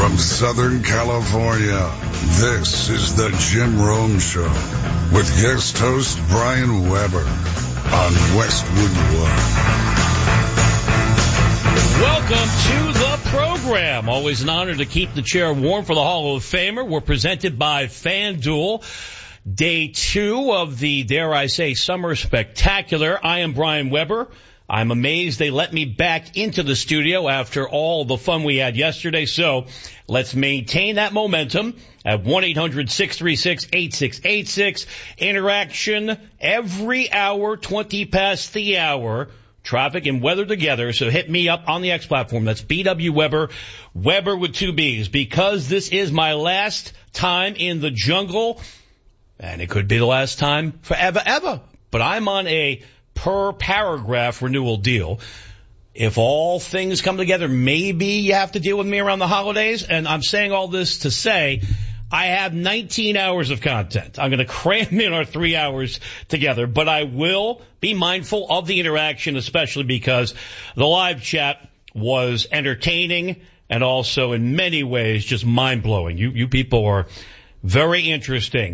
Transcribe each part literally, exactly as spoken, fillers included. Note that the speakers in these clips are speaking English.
From Southern California, this is the Jim Rome Show with guest host Brian Weber on Westwood One. Welcome to the program. Always an honor to keep the chair warm for the Hall of Famer. We're presented by FanDuel. Day two of the, dare I say, Summer Spectacular. I am Brian Weber. I'm amazed they let me back into the studio after all the fun we had yesterday. So let's maintain that momentum at one eight hundred six three six eight six eight six. Interaction every hour, twenty past the hour. Traffic and weather together. So hit me up on the X platform. That's B W Weber, Weber with two B's. Because this is my last time in the jungle, and it could be the last time forever, ever. But I'm on a per paragraph renewal deal. If all things come together, maybe you have to deal with me around the holidays. And I'm saying all this to say I have nineteen hours of content. I'm going to cram in our three hours together, but I will be mindful of the interaction, especially because the live chat was entertaining and also in many ways just mind-blowing. You, you people are very interesting.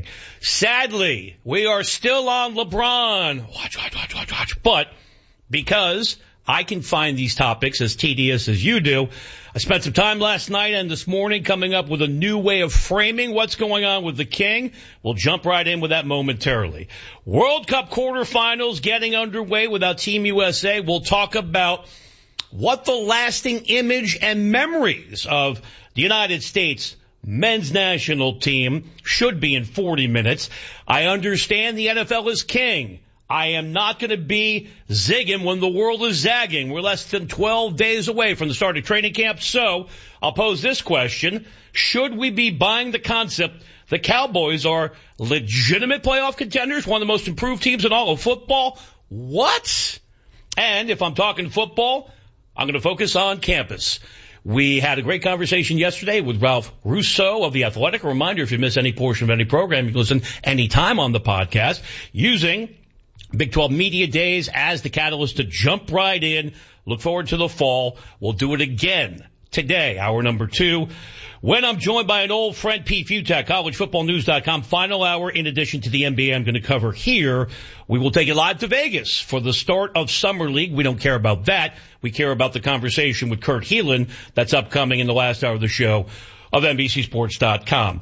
Sadly, we are still on LeBron. Watch, watch, watch, watch, watch. But because I can find these topics as tedious as you do, I spent some time last night and this morning coming up with a new way of framing what's going on with the King. We'll jump right in with that momentarily. World Cup quarterfinals getting underway without Team U S A. We'll talk about what the lasting image and memories of the United States men's national team should be in forty minutes. I understand the N F L is king. I am not going to be zigging when the world is zagging. We're less than twelve days away from the start of training camp. So I'll pose this question. Should we be buying the concept the Cowboys are legitimate playoff contenders, one of the most improved teams in all of football? What? And if I'm talking football, I'm going to focus on campus. We had a great conversation yesterday with Ralph Russo of The Athletic. A reminder, if you miss any portion of any program, you can listen anytime on the podcast using Big twelve Media Days as the catalyst to jump right in. Look forward to the fall. We'll do it again today, hour number two, when I'm joined by an old friend, Pete Futak, college football news dot com. Final hour, in addition to the N B A I'm going to cover here. We will take it live to Vegas for the start of Summer League. We don't care about that. We care about the conversation with Kurt Helin that's upcoming in the last hour of the show of N B C sports dot com.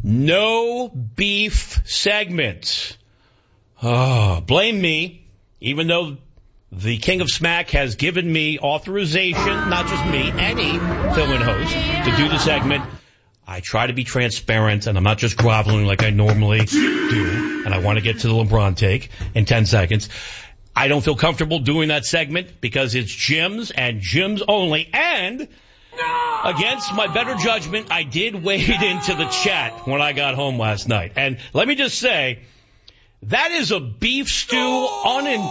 No beef segment. Oh, blame me, even though the King of Smack has given me authorization, not just me, any fill-in host, to do the segment. I try to be transparent, and I'm not just groveling like I normally do, and I want to get to the LeBron take in ten seconds. I don't feel comfortable doing that segment because it's Jim's and Jim's only, and against my better judgment, I did wade into the chat when I got home last night. And let me just say, that is a beef stew unintended.